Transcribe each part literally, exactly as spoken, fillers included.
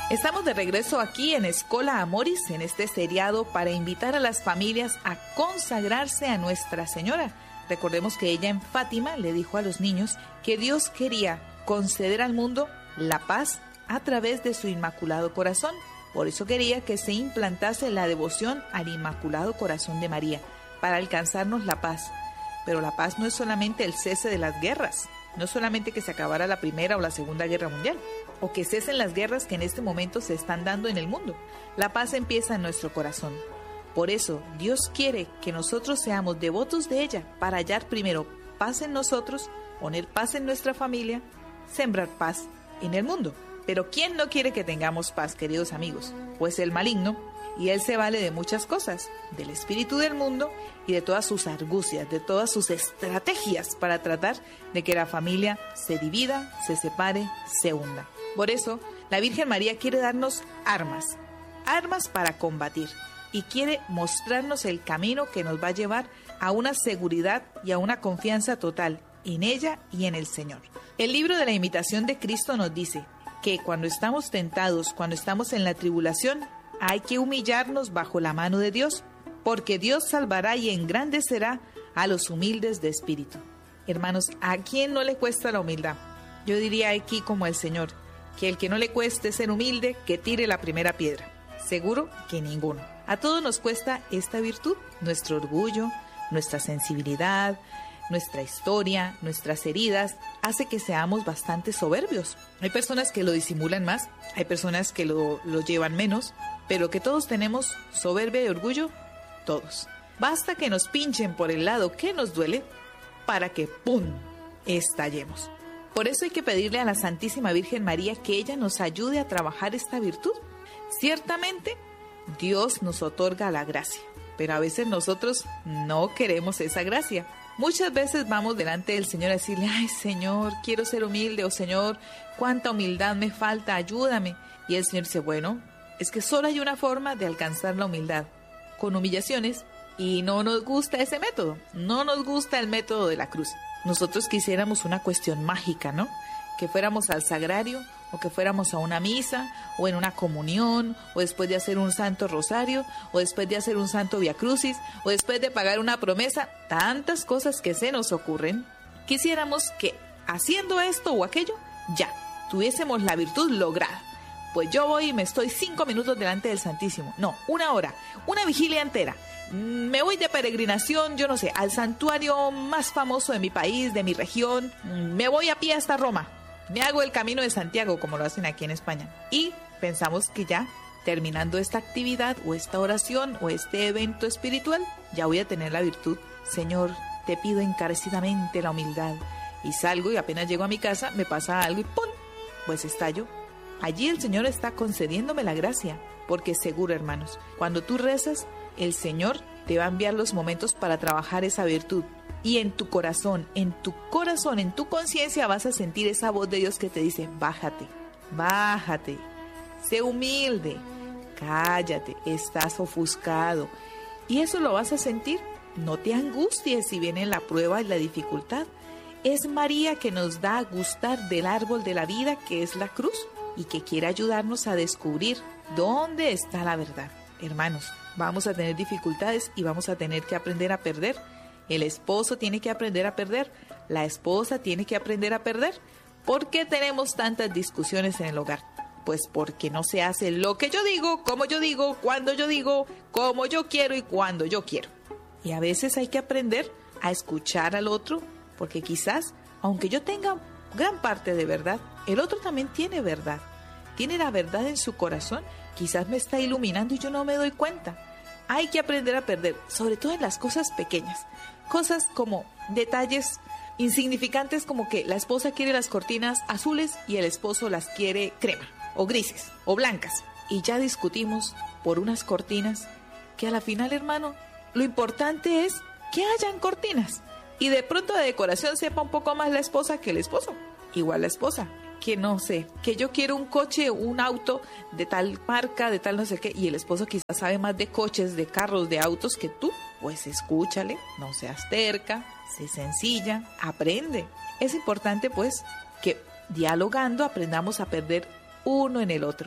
Estamos de regreso aquí en Escola Amoris, en este seriado para invitar a las familias a consagrarse a Nuestra Señora. Recordemos que ella en Fátima le dijo a los niños que Dios quería conceder al mundo la paz a través de su Inmaculado Corazón. Por eso quería que se implantase la devoción al Inmaculado Corazón de María, para alcanzarnos la paz. Pero la paz no es solamente el cese de las guerras, no solamente que se acabara la Primera o la Segunda Guerra Mundial, o que cesen las guerras que en este momento se están dando en el mundo. La paz empieza en nuestro corazón. Por eso, Dios quiere que nosotros seamos devotos de ella para hallar primero paz en nosotros, poner paz en nuestra familia, sembrar paz en el mundo. Pero ¿quién no quiere que tengamos paz, queridos amigos? Pues el maligno, y él se vale de muchas cosas, del espíritu del mundo y de todas sus argucias, de todas sus estrategias para tratar de que la familia se divida, se separe, se hunda. Por eso, la Virgen María quiere darnos armas, armas para combatir, y quiere mostrarnos el camino que nos va a llevar a una seguridad y a una confianza total en ella y en el Señor. El libro de la Imitación de Cristo nos dice que cuando estamos tentados, cuando estamos en la tribulación, hay que humillarnos bajo la mano de Dios, porque Dios salvará y engrandecerá a los humildes de espíritu. Hermanos, ¿a quién no le cuesta la humildad? Yo diría aquí como el Señor, que el que no le cueste ser humilde, que tire la primera piedra. Seguro que ninguno. A todos nos cuesta esta virtud, nuestro orgullo, nuestra sensibilidad, nuestra historia, nuestras heridas, hace que seamos bastante soberbios. Hay personas que lo disimulan más, hay personas que lo, lo llevan menos, pero que todos tenemos soberbia y orgullo, todos. Basta que nos pinchen por el lado que nos duele para que ¡pum!, estallemos. Por eso hay que pedirle a la Santísima Virgen María que ella nos ayude a trabajar esta virtud. Ciertamente, Dios nos otorga la gracia, pero a veces nosotros no queremos esa gracia. Muchas veces vamos delante del Señor a decirle, ay Señor, quiero ser humilde, o Señor, cuánta humildad me falta, ayúdame. Y el Señor dice, bueno, es que solo hay una forma de alcanzar la humildad, con humillaciones, y no nos gusta ese método, no nos gusta el método de la cruz. Nosotros quisiéramos una cuestión mágica, ¿no? Que fuéramos al sagrario, o que fuéramos a una misa, o en una comunión, o después de hacer un santo rosario, o después de hacer un santo viacrucis, o después de pagar una promesa, tantas cosas que se nos ocurren. Quisiéramos que haciendo esto o aquello, ya, tuviésemos la virtud lograda. Pues yo voy y me estoy cinco minutos delante del Santísimo. No, una hora, una vigilia entera. Me voy de peregrinación, yo no sé, al santuario más famoso de mi país, de mi región. Me voy a pie hasta Roma. Me hago el Camino de Santiago, como lo hacen aquí en España. Y pensamos que ya, terminando esta actividad o esta oración o este evento espiritual, ya voy a tener la virtud. Señor, te pido encarecidamente la humildad. Y salgo y apenas llego a mi casa, me pasa algo y ¡pum!, pues estallo. Allí el Señor está concediéndome la gracia, porque seguro, hermanos, cuando tú rezas, el Señor te va a enviar los momentos para trabajar esa virtud. Y en tu corazón, en tu corazón, en tu conciencia vas a sentir esa voz de Dios que te dice, bájate, bájate, sé humilde, cállate, estás ofuscado. Y eso lo vas a sentir. No te angusties si viene la prueba y la dificultad. Es María que nos da a gustar del árbol de la vida, que es la cruz, y que quiere ayudarnos a descubrir dónde está la verdad. Hermanos, vamos a tener dificultades y vamos a tener que aprender a perder. El esposo tiene que aprender a perder, la esposa tiene que aprender a perder. ¿Por qué tenemos tantas discusiones en el hogar? Pues porque no se hace lo que yo digo, como yo digo, cuando yo digo, como yo quiero y cuando yo quiero. Y a veces hay que aprender a escuchar al otro, porque quizás, aunque yo tenga gran parte de verdad, el otro también tiene verdad. Tiene la verdad en su corazón, quizás me está iluminando y yo no me doy cuenta. Hay que aprender a perder, sobre todo en las cosas pequeñas. Cosas como detalles insignificantes, como que la esposa quiere las cortinas azules y el esposo las quiere crema, o grises, o blancas. Y ya discutimos por unas cortinas que a la final, hermano, lo importante es que hayan cortinas. Y de pronto de decoración sepa un poco más la esposa que el esposo. Igual la esposa, que no sé, que yo quiero un coche, un auto de tal marca, de tal no sé qué, y el esposo quizás sabe más de coches, de carros, de autos que tú. Pues escúchale, no seas terca, sé sencilla, aprende. Es importante pues que dialogando aprendamos a perder uno en el otro.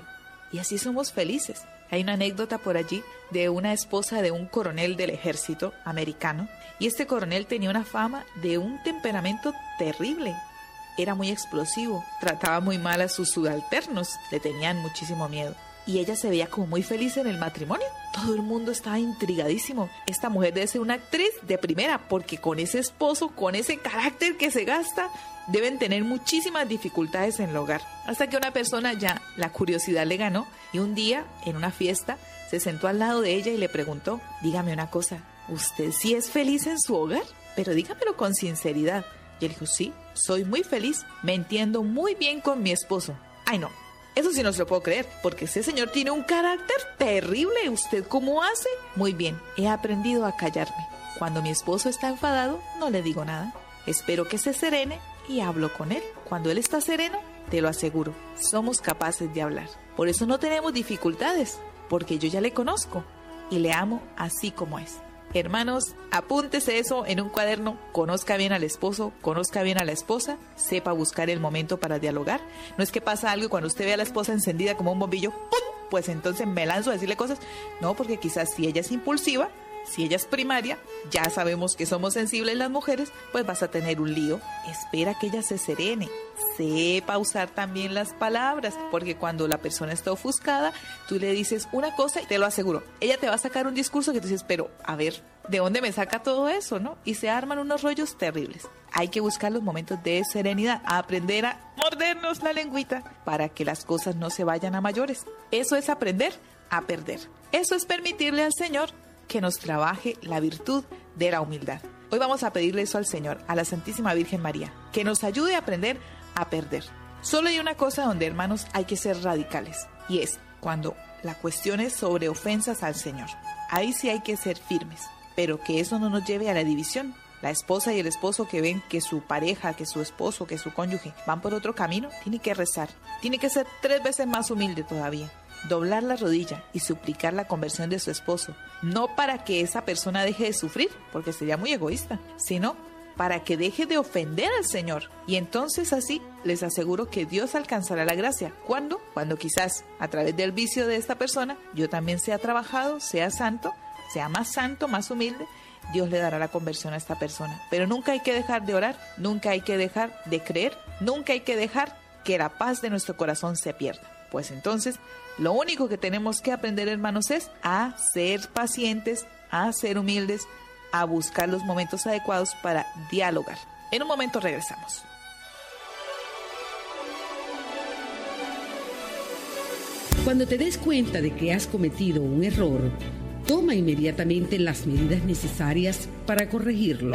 y así somos felices. Hay una anécdota por allí de una esposa de un coronel del ejército americano, y este coronel tenía una fama de un temperamento terrible. Era muy explosivo, trataba muy mal a sus subalternos, le tenían muchísimo miedo. Y ella se veía como muy feliz en el matrimonio. Todo el mundo estaba intrigadísimo. Esta mujer debe ser una actriz de primera, porque con ese esposo, con ese carácter que se gasta, deben tener muchísimas dificultades en el hogar. Hasta que una persona ya la curiosidad le ganó y un día, en una fiesta, se sentó al lado de ella y le preguntó: dígame una cosa, ¿usted sí es feliz en su hogar? Pero dígamelo con sinceridad. Y él dijo: sí, soy muy feliz, me entiendo muy bien con mi esposo. Ay, no. Eso sí no se lo puedo creer, porque ese señor tiene un carácter terrible. ¿Usted cómo hace? Muy bien, he aprendido a callarme. Cuando mi esposo está enfadado, no le digo nada. Espero que se serene y hablo con él. Cuando él está sereno, te lo aseguro, somos capaces de hablar. Por eso no tenemos dificultades, porque yo ya le conozco y le amo así como es. Hermanos, apúntese eso en un cuaderno, conozca bien al esposo, conozca bien a la esposa, sepa buscar el momento para dialogar. No es que pasa algo y cuando usted ve a la esposa encendida como un bombillo, ¡pum!, pues entonces me lanzo a decirle cosas. No, porque quizás si ella es impulsiva, si ella es primaria, ya sabemos que somos sensibles las mujeres, pues vas a tener un lío. Espera que ella se serene, sepa usar también las palabras, porque cuando la persona está ofuscada, tú le dices una cosa y te lo aseguro, ella te va a sacar un discurso que tú dices: pero a ver, ¿de dónde me saca todo eso, no? Y se arman unos rollos terribles. Hay que buscar los momentos de serenidad, a aprender a mordernos la lengüita para que las cosas no se vayan a mayores. Eso es aprender a perder. Eso es permitirle al Señor que nos trabaje la virtud de la humildad. Hoy vamos a pedirle eso al Señor, a la Santísima Virgen María, que nos ayude a aprender a perder. Solo hay una cosa donde, hermanos, hay que ser radicales, y es cuando la cuestión es sobre ofensas al Señor. Ahí sí hay que ser firmes, pero que eso no nos lleve a la división. La esposa y el esposo que ven que su pareja, que su esposo, que su cónyuge van por otro camino, tiene que rezar, tiene que ser tres veces más humilde todavía. Doblar la rodilla y suplicar la conversión de su esposo, no para que esa persona deje de sufrir, porque sería muy egoísta, sino para que deje de ofender al Señor. Y entonces así les aseguro que Dios alcanzará la gracia. ¿Cuándo? Cuando quizás a través del vicio de esta persona yo también sea trabajado, sea santo, sea más santo, más humilde. Dios le dará la conversión a esta persona. Pero nunca hay que dejar de orar, nunca hay que dejar de creer, nunca hay que dejar que la paz de nuestro corazón se pierda. Pues entonces, lo único que tenemos que aprender, hermanos, es a ser pacientes, a ser humildes, a buscar los momentos adecuados para dialogar. En un momento regresamos. Cuando te des cuenta de que has cometido un error, toma inmediatamente las medidas necesarias para corregirlo.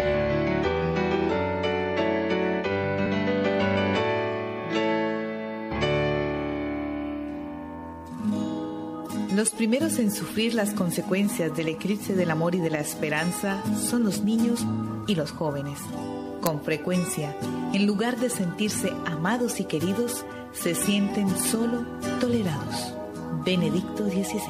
Los primeros en sufrir las consecuencias del eclipse del amor y de la esperanza son los niños y los jóvenes. Con frecuencia, en lugar de sentirse amados y queridos, se sienten solo tolerados. Benedicto dieciséis.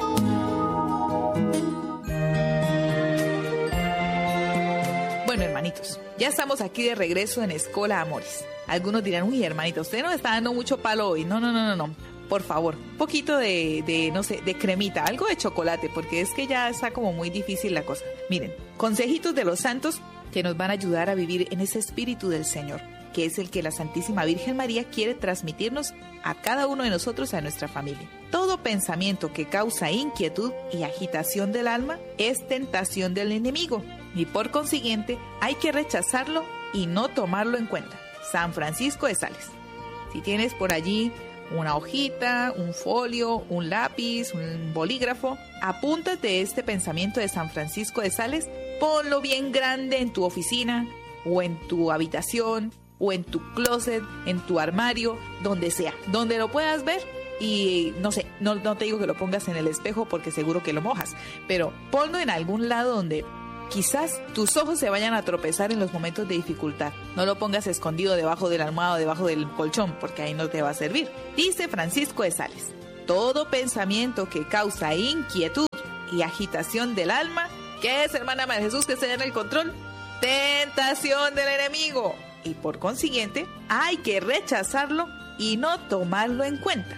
Bueno, hermanitos, ya estamos aquí de regreso en Escola Amoris. Algunos dirán: uy, hermanita, usted no está dando mucho palo hoy. No, no, no, no, no. Por favor, un poquito de, de, no sé, de cremita, algo de chocolate, porque es que ya está como muy difícil la cosa. Miren, consejitos de los santos que nos van a ayudar a vivir en ese espíritu del Señor, que es el que la Santísima Virgen María quiere transmitirnos a cada uno de nosotros, a nuestra familia. Todo pensamiento que causa inquietud y agitación del alma es tentación del enemigo, y por consiguiente hay que rechazarlo y no tomarlo en cuenta. San Francisco de Sales. Si tienes por allí una hojita, un folio, un lápiz, un bolígrafo, apúntate este pensamiento de San Francisco de Sales, ponlo bien grande en tu oficina o en tu habitación o en tu closet, en tu armario, donde sea, donde lo puedas ver. Y no sé, no, no te digo que lo pongas en el espejo porque seguro que lo mojas, pero ponlo en algún lado donde quizás tus ojos se vayan a tropezar en los momentos de dificultad. No lo pongas escondido debajo del almohada o debajo del colchón, porque ahí no te va a servir. Dice Francisco de Sales: todo pensamiento que causa inquietud y agitación del alma, ¿qué es, hermana María Jesús, que se en el control? Tentación del enemigo. Y por consiguiente, hay que rechazarlo y no tomarlo en cuenta.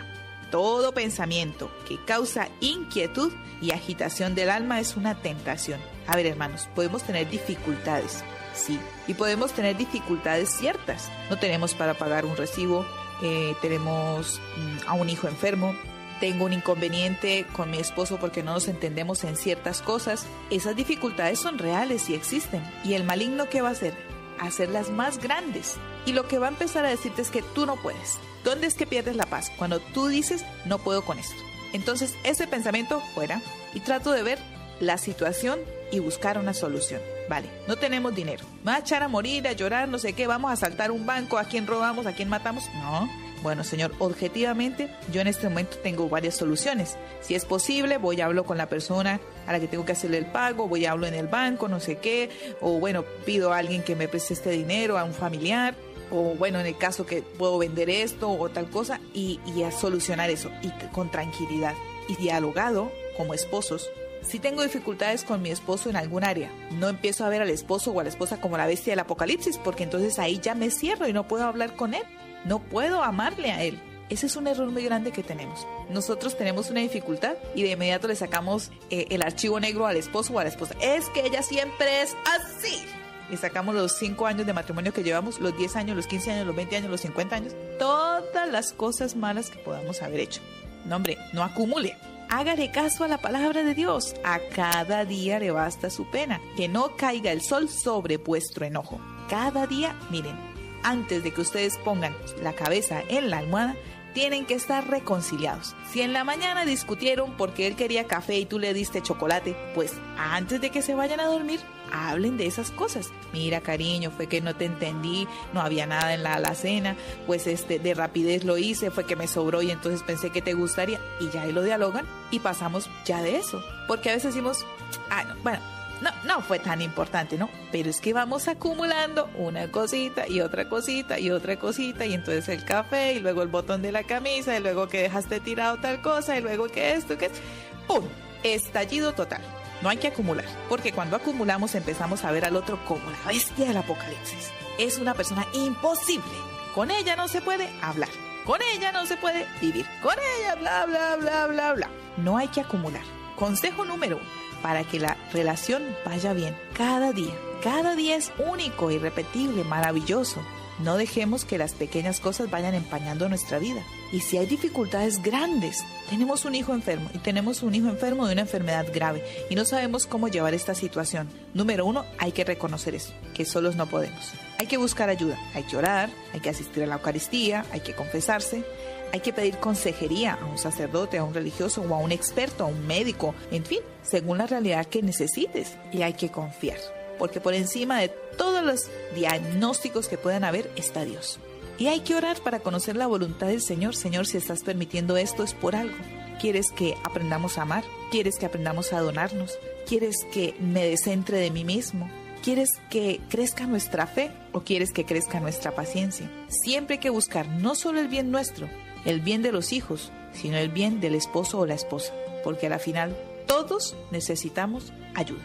todo pensamiento que causa inquietud y agitación del alma es una tentación. A ver, hermanos, podemos tener dificultades, sí, y podemos tener dificultades ciertas. No tenemos para pagar un recibo, eh, tenemos mm, a un hijo enfermo, tengo un inconveniente con mi esposo porque no nos entendemos en ciertas cosas. Esas dificultades son reales y existen. ¿Y el maligno qué va a hacer? Hacerlas más grandes. Y lo que va a empezar a decirte es que tú no puedes. ¿Dónde es que pierdes la paz? Cuando tú dices, no puedo con esto. Entonces, ese pensamiento fuera y trato de ver la situación y buscar una solución. Vale, no tenemos dinero. ¿Me va a echar a morir, a llorar, no sé qué? ¿Vamos a asaltar un banco? ¿A quién robamos? ¿A quién matamos? No. Bueno, Señor, objetivamente, yo en este momento tengo varias soluciones. Si es posible, voy y hablo con la persona a la que tengo que hacerle el pago, voy y hablo en el banco, no sé qué, o bueno, pido a alguien que me preste este dinero, a un familiar, o bueno, en el caso que puedo vender esto o tal cosa, y, y a solucionar eso, y con tranquilidad, y dialogado como esposos. Si tengo dificultades con mi esposo en algún área, no empiezo a ver al esposo o a la esposa como la bestia del Apocalipsis, porque entonces ahí ya me cierro y no puedo hablar con él. No puedo amarle a él. Ese es un error muy grande que tenemos. Nosotros tenemos una dificultad y de inmediato le sacamos eh, el archivo negro al esposo o a la esposa. Es que ella siempre es así. Y sacamos los cinco años de matrimonio que llevamos, los diez años, los quince años, los veinte años, los cincuenta años. Todas las cosas malas que podamos haber hecho. No, hombre, no acumule. Hágale caso a la palabra de Dios. A cada día le basta su pena. Que no caiga el sol sobre vuestro enojo. Cada día, miren, antes de que ustedes pongan la cabeza en la almohada, tienen que estar reconciliados. Si en la mañana discutieron porque él quería café y tú le diste chocolate, pues antes de que se vayan a dormir, hablen de esas cosas. Mira, cariño, fue que no te entendí, no había nada en la alacena, pues este de rapidez lo hice, fue que me sobró y entonces pensé que te gustaría. Y ya ahí lo dialogan y pasamos ya de eso. Porque a veces decimos, ah, no, bueno, No, no fue tan importante, ¿no? Pero es que vamos acumulando una cosita y otra cosita y otra cosita y entonces el café y luego el botón de la camisa y luego que dejaste tirado tal cosa y luego que esto, que es... ¡Pum! Estallido total. No hay que acumular, porque cuando acumulamos empezamos a ver al otro como la bestia del Apocalipsis. Es una persona imposible. Con ella no se puede hablar. Con ella no se puede vivir. Con ella bla, bla, bla, bla, bla. No hay que acumular. Consejo número uno. Para que la relación vaya bien cada día. Cada día es único, irrepetible, maravilloso. No dejemos que las pequeñas cosas vayan empañando nuestra vida. Y si hay dificultades grandes, tenemos un hijo enfermo y tenemos un hijo enfermo de una enfermedad grave y no sabemos cómo llevar esta situación. Número uno, hay que reconocer eso, que solos no podemos. Hay que buscar ayuda, hay que orar, hay que asistir a la Eucaristía, hay que confesarse. Hay que pedir consejería a un sacerdote, a un religioso o a un experto, a un médico, en fin, según la realidad que necesites. Y hay que confiar, porque por encima de todos los diagnósticos que puedan haber está Dios. Y hay que orar para conocer la voluntad del Señor. Señor, si estás permitiendo esto es por algo. ¿Quieres que aprendamos a amar? ¿Quieres que aprendamos a donarnos? ¿Quieres que me descentre de mí mismo? ¿Quieres que crezca nuestra fe o quieres que crezca nuestra paciencia? Siempre hay que buscar no solo el bien nuestro, el bien de los hijos, sino el bien del esposo o la esposa, porque a la final todos necesitamos ayuda.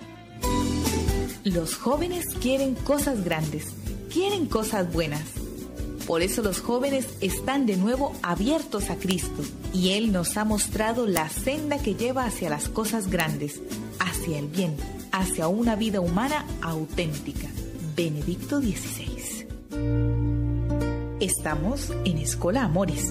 Los jóvenes quieren cosas grandes, quieren cosas buenas. Por eso los jóvenes están de nuevo abiertos a Cristo y Él nos ha mostrado la senda que lleva hacia las cosas grandes, hacia el bien, hacia una vida humana auténtica. Benedicto dieciséis. Estamos en Escola Amoris.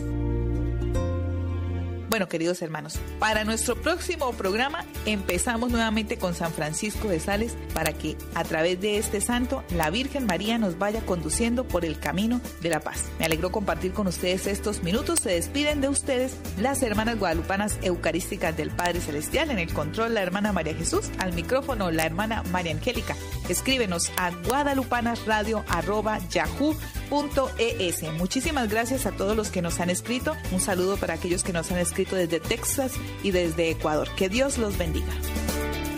Bueno, queridos hermanos, para nuestro próximo programa empezamos nuevamente con San Francisco de Sales para que a través de este santo la Virgen María nos vaya conduciendo por el camino de la paz. Me alegró compartir con ustedes estos minutos. Se despiden de ustedes las hermanas guadalupanas eucarísticas del Padre Celestial. En el control la hermana María Jesús, al micrófono la hermana María Angélica. Escríbenos a guadalupanasradio arroba yahoo punto es. Muchísimas gracias a todos los que nos han escrito. Un saludo para aquellos que nos han escrito desde Texas y desde Ecuador. Que Dios los bendiga.